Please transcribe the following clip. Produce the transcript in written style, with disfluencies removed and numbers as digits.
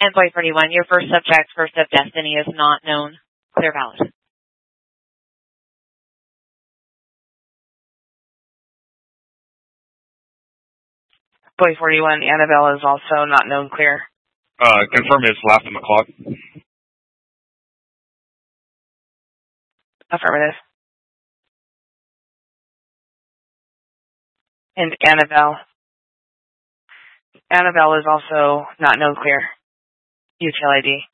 And Boy 41, your first subject, First of Destiny, is not known. Clear valid. Boy 41, Annabelle is also not known. Clear. Confirm it's last on the clock. Affirmative. And Annabelle. Annabelle is also not known. Clear. UTL ID.